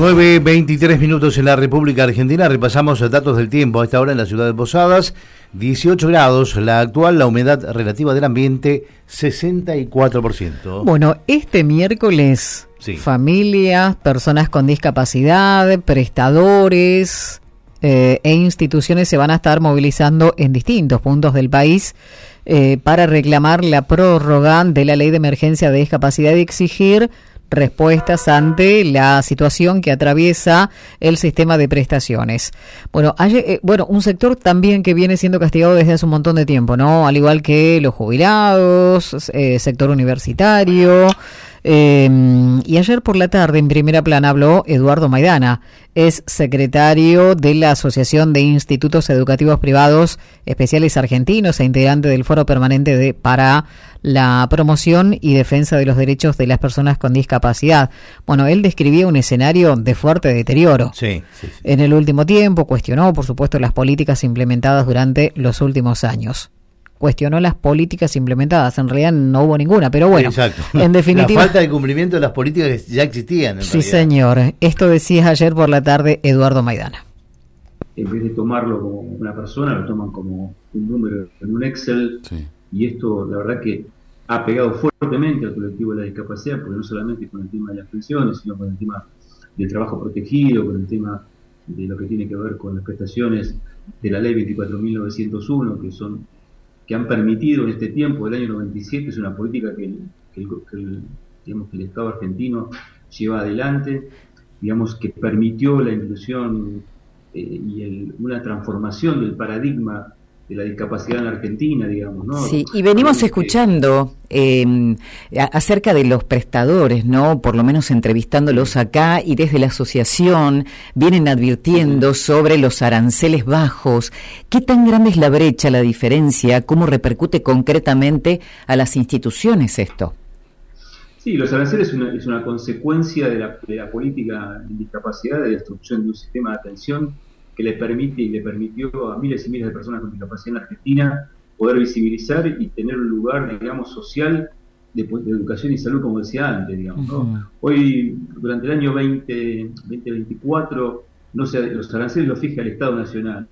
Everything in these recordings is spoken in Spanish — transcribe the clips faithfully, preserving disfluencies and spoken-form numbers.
nueve veintitrés minutos en la República Argentina. Repasamos datos del tiempo a esta hora en la ciudad de Posadas. dieciocho grados la actual, la humedad relativa del ambiente sesenta y cuatro por ciento. Bueno, este miércoles, sí. familias, personas con discapacidad, prestadores eh, e instituciones se van a estar movilizando en distintos puntos del país eh, para reclamar la prórroga de la Ley de Emergencia de Discapacidad y exigir respuestas ante la situación que atraviesa el sistema de prestaciones. Bueno, hay, eh, bueno, un sector también que viene siendo castigado desde hace un montón de tiempo, ¿no? Al igual que los jubilados, eh, sector universitario. Eh, y ayer por la tarde en primera plana habló Eduardo Maidana, es secretario de la Asociación de Institutos Educativos Privados Especiales Argentinos e integrante del Foro Permanente de, para la Promoción y Defensa de los Derechos de las Personas con Discapacidad. Bueno, él describía un escenario de fuerte deterioro. Sí, sí, sí. En el último tiempo cuestionó, por supuesto, las políticas implementadas durante los últimos años. Cuestionó las políticas implementadas, en realidad no hubo ninguna, pero bueno, exacto. En definitiva... La falta de cumplimiento de las políticas que ya existían, en Sí, realidad. señor. Esto decía ayer por la tarde Eduardo Maidana. En vez de tomarlo como una persona, lo toman como un número en un Excel, sí. Y esto, la verdad que ha pegado fuertemente al colectivo de la discapacidad, porque no solamente con el tema de las pensiones, sino con el tema del trabajo protegido, con el tema de lo que tiene que ver con las prestaciones de la ley veinticuatro mil novecientos uno, que son... que han permitido en este tiempo, del año noventa y siete, es una política que el, que el, que el, digamos, que el Estado argentino lleva adelante, digamos que permitió la inclusión eh, y el, una transformación del paradigma de la discapacidad en la Argentina, digamos, ¿no? Sí, y venimos escuchando eh, acerca de los prestadores, ¿no? Por lo menos entrevistándolos acá, y desde la asociación vienen advirtiendo sobre los aranceles bajos. ¿Qué tan grande es la brecha, la diferencia? ¿Cómo repercute concretamente a las instituciones esto? Sí, los aranceles es una, es una consecuencia de la, de la política de discapacidad, de la destrucción de un sistema de atención que le permite y le permitió a miles y miles de personas con discapacidad en Argentina poder visibilizar y tener un lugar, digamos, social de, de educación y salud, como decía antes, digamos, ¿no? Uh-huh. Hoy, durante el año veinte veinticuatro, no sé, los aranceles los fija el Estado Nacional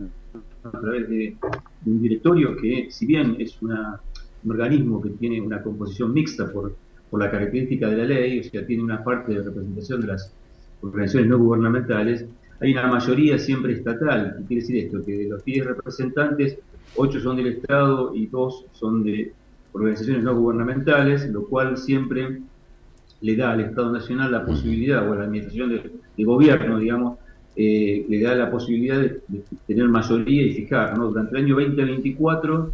a través de, de un directorio que, si bien es una, un organismo que tiene una composición mixta por, por la característica de la ley, o sea, tiene una parte de representación de las organizaciones no gubernamentales, hay una mayoría siempre estatal. ¿Qué quiere decir esto? Que de los diez representantes, ocho son del Estado y dos son de organizaciones no gubernamentales, lo cual siempre le da al Estado Nacional la posibilidad, o a la administración de, de gobierno, digamos, eh, le da la posibilidad de, de tener mayoría y fijar, ¿no? Durante el año veinte veinticuatro,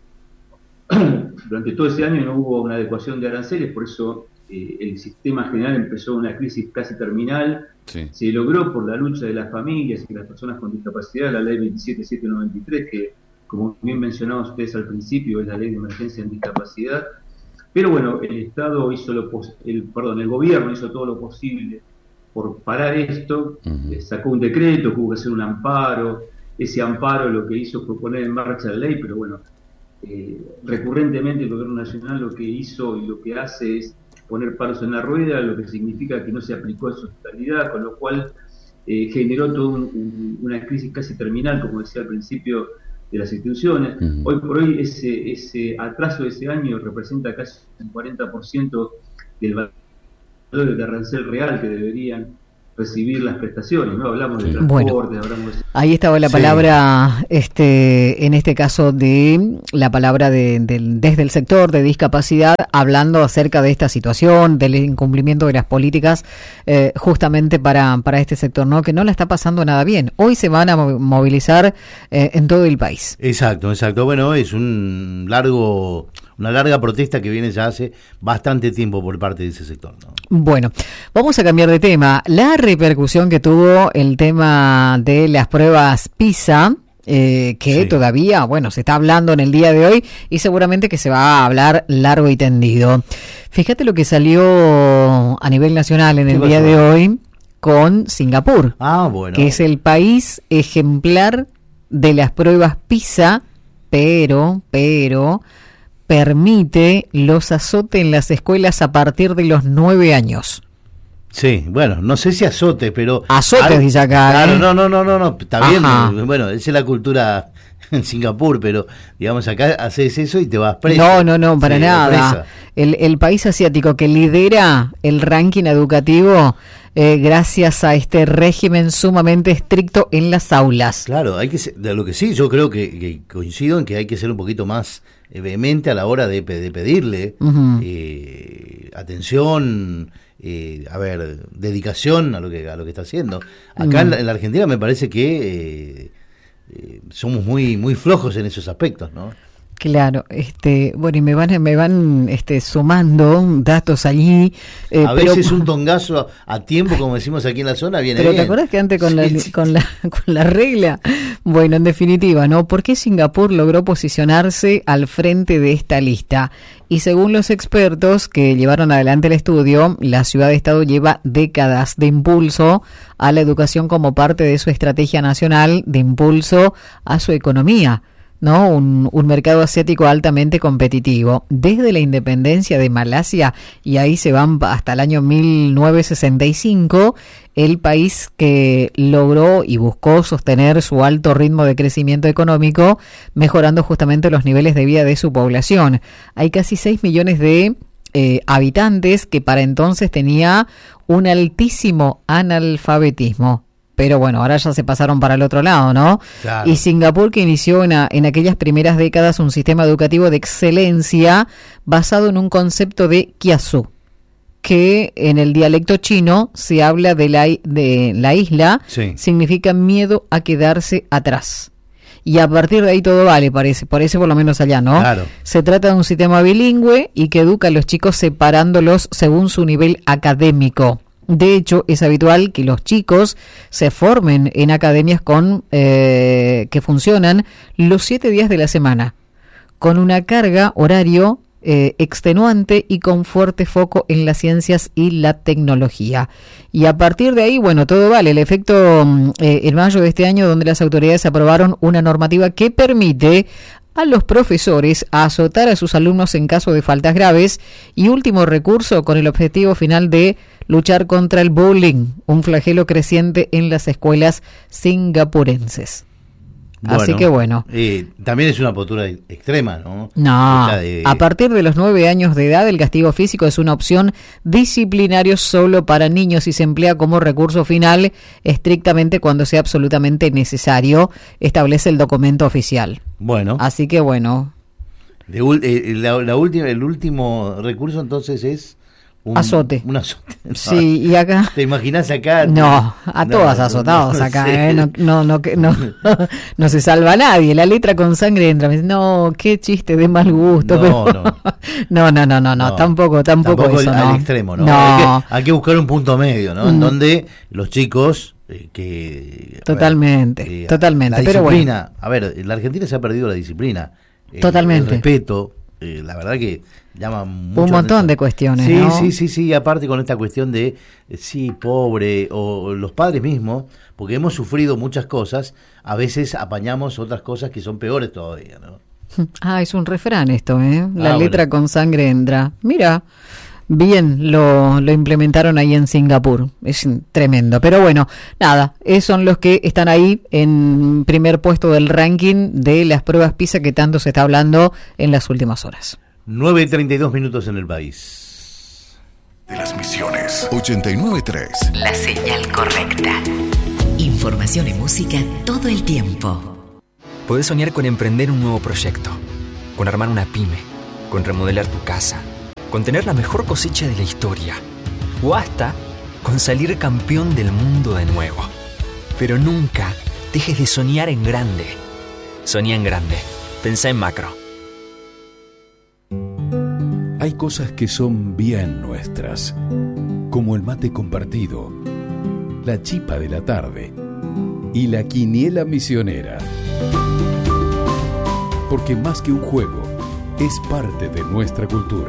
durante todo ese año no hubo una adecuación de aranceles, por eso eh, el sistema general empezó una crisis casi terminal. Sí. Se logró por la lucha de las familias y las personas con discapacidad, la ley veintisiete mil setecientos noventa y tres, que, como bien mencionaban ustedes al principio, es la ley de emergencia en discapacidad. Pero bueno, el Estado hizo lo pos- el perdón, el gobierno hizo todo lo posible por parar esto. Uh-huh. eh, sacó un decreto, hubo que hacer un amparo. Ese amparo lo que hizo fue poner en marcha la ley, pero bueno, eh, recurrentemente el gobierno nacional lo que hizo y lo que hace es poner palos en la rueda, lo que significa que no se aplicó en su totalidad, con lo cual eh, generó toda un, un, una crisis casi terminal, como decía al principio, de las instituciones. Uh-huh. Hoy por hoy ese, ese atraso de ese año representa casi un cuarenta por ciento del valor de arancel real que deberían recibir las prestaciones, ¿no? Hablamos de transporte, bueno, hablamos de... Ahí estaba la palabra, sí. este, en este caso de la palabra de, de, desde el sector de discapacidad, hablando acerca de esta situación, del incumplimiento de las políticas, eh, justamente para, para este sector, ¿no? Que no la está pasando nada bien. Hoy se van a movilizar eh, en todo el país. Exacto, exacto. Bueno, es un largo... una larga protesta que viene ya hace bastante tiempo por parte de ese sector, ¿no? Bueno, vamos a cambiar de tema. La repercusión que tuvo el tema de las pruebas PISA, eh, que sí. todavía, bueno, se está hablando en el día de hoy y seguramente que se va a hablar largo y tendido. Fíjate lo que salió a nivel nacional en el día de hoy con Singapur, ah, bueno. que es el país ejemplar de las pruebas PISA, pero, pero... permite los azotes en las escuelas a partir de los nueve años. Sí, bueno, no sé si azote, pero... Azote, dice acá. Claro, ¿eh? no, no, no, no, no, está bien. Ajá. Bueno, esa es la cultura en Singapur, pero digamos acá haces eso y te vas preso. No, no, no, para sí, nada. El, el país asiático que lidera el ranking educativo eh, gracias a este régimen sumamente estricto en las aulas. Claro, hay que ser, de lo que sí, yo creo que, que coincido en que hay que ser un poquito más vehemente a la hora de, de pedirle uh-huh. eh, atención, eh, a ver, dedicación a lo que a lo que está haciendo. Acá uh-huh. en, la, en la Argentina me parece que eh, eh, somos muy muy flojos en esos aspectos, ¿no? Claro, este, bueno, y me van, me van, este, sumando datos allí. Eh, a pero, veces un tongazo a, a tiempo, como decimos aquí en la zona, viene pero bien. ¿te acuerdas que antes con, sí, la, sí. con la con la regla? Bueno, en definitiva, ¿no? ¿Por qué Singapur logró posicionarse al frente de esta lista? Y según los expertos que llevaron adelante el estudio, la ciudad-estado lleva décadas de impulso a la educación como parte de su estrategia nacional de impulso a su economía. ¿No? Un, un mercado asiático altamente competitivo. Desde la independencia de Malasia, y ahí se van hasta el año mil novecientos sesenta y cinco, el país que logró y buscó sostener su alto ritmo de crecimiento económico, mejorando justamente los niveles de vida de su población. Hay casi seis millones de eh, habitantes que para entonces tenía un altísimo analfabetismo. Pero bueno, ahora ya se pasaron para el otro lado, ¿no? Claro. Y Singapur, que inició en, a, en aquellas primeras décadas un sistema educativo de excelencia basado en un concepto de kiasu, que en el dialecto chino se habla de la, de la isla, sí. significa miedo a quedarse atrás. Y a partir de ahí todo vale, parece, parece por lo menos allá, ¿no? Claro. Se trata de un sistema bilingüe y que educa a los chicos separándolos según su nivel académico. De hecho, es habitual que los chicos se formen en academias con eh, que funcionan los siete días de la semana, con una carga horario eh, extenuante y con fuerte foco en las ciencias y la tecnología. Y a partir de ahí, bueno, todo vale. El efecto eh, en mayo de este año, donde las autoridades aprobaron una normativa que permite a los profesores a azotar a sus alumnos en caso de faltas graves, y último recurso con el objetivo final de luchar contra el bullying, un flagelo creciente en las escuelas singapurenses. Bueno, así que bueno. Eh, también es una postura extrema, ¿no? No, de... a partir de los nueve años de edad el castigo físico es una opción disciplinario solo para niños y se emplea como recurso final estrictamente cuando sea absolutamente necesario, establece el documento oficial. Bueno. Así que bueno. De, eh, la, la última, el último recurso entonces es... Un, azote. Un azote. No, sí, y acá... ¿Te imaginas acá? No, a no, todas azotados no, acá, sí. ¿eh? No, no, no, no, no se salva nadie. La letra con sangre entra. No, qué chiste de mal gusto. No, pero... no. no, no, no, no, no, tampoco, tampoco, tampoco eso, al, no. al extremo, ¿no? no. Hay, que, hay que buscar un punto medio, ¿no? Mm. En donde los chicos... Eh, que Totalmente, ver, eh, totalmente. La pero disciplina, bueno. a ver, en la Argentina se ha perdido la disciplina. Eh, Totalmente. El respeto, eh, la verdad que llama mucho. Un montón de cuestiones, sí, ¿no? Sí, sí, sí, aparte con esta cuestión de, eh, sí, pobre, o, o los padres mismos, porque hemos sufrido muchas cosas, a veces apañamos otras cosas que son peores todavía, ¿no? Ah, es un refrán esto, ¿eh? La ah, letra bueno. con sangre entra. Mira, bien lo, lo implementaron ahí en Singapur. Es tremendo. Pero bueno, nada, esos son los que están ahí en primer puesto del ranking de las pruebas PISA que tanto se está hablando en las últimas horas. nueve y treinta y dos minutos en el país. De las Misiones. ochenta y nueve punto tres. La señal correcta. Información y música todo el tiempo. Podés soñar con emprender un nuevo proyecto, con armar una pyme, con remodelar tu casa, con tener la mejor cosecha de la historia, o hasta con salir campeón del mundo de nuevo. Pero nunca dejes de soñar en grande. Soñá en grande. Pensá en macro. Hay cosas que son bien nuestras, como el mate compartido, la chipa de la tarde y la quiniela misionera. Porque más que un juego, es parte de nuestra cultura.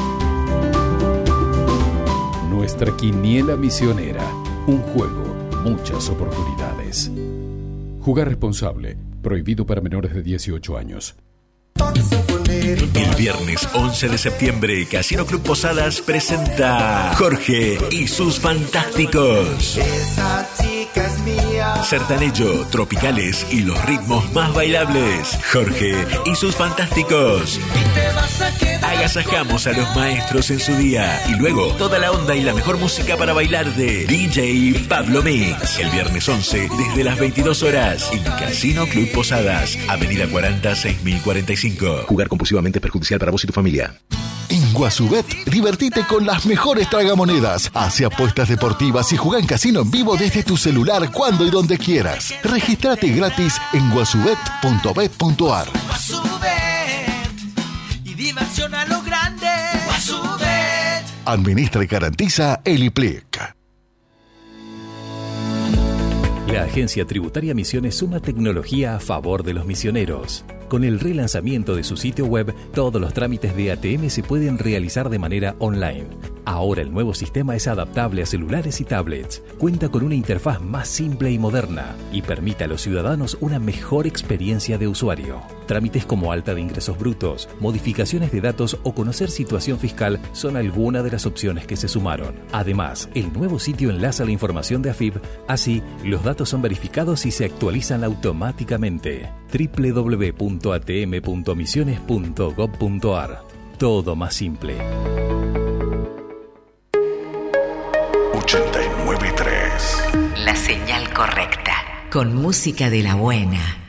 Nuestra quiniela misionera, un juego, muchas oportunidades. Jugar responsable, prohibido para menores de dieciocho años. El viernes once de septiembre, Casino Club Posadas presenta Jorge y sus Fantásticos. Esa chica es mía. Sertanejo, tropicales y los ritmos más bailables. Jorge y sus Fantásticos. Agasajamos a los maestros en su día y luego toda la onda y la mejor música para bailar de D J Pablo Mix. El viernes once desde las veintidós horas en Casino Club Posadas, Avenida cuarenta, seis mil cuarenta y cinco. Jugar compulsivamente es perjudicial para vos y tu familia. En Guasubet, divertite con las mejores tragamonedas. Hace apuestas deportivas y juega en casino en vivo desde tu celular cuando y donde quieras. Regístrate gratis en guasubet punto bet punto ar. Diversión a lo grande. Guasubet. Administra y garantiza el I P L I C. La Agencia Tributaria Misiones suma tecnología a favor de los misioneros. Con el relanzamiento de su sitio web, todos los trámites de A T M se pueden realizar de manera online. Ahora el nuevo sistema es adaptable a celulares y tablets, cuenta con una interfaz más simple y moderna y permite a los ciudadanos una mejor experiencia de usuario. Trámites como alta de ingresos brutos, modificaciones de datos o conocer situación fiscal son algunas de las opciones que se sumaron. Además, el nuevo sitio enlaza la información de A F I B, así los datos son verificados y se actualizan automáticamente. doble u doble u doble u punto a t m punto misiones punto gob punto ar. Todo más simple. ochenta y nueve punto tres. La señal correcta. Con música de la buena.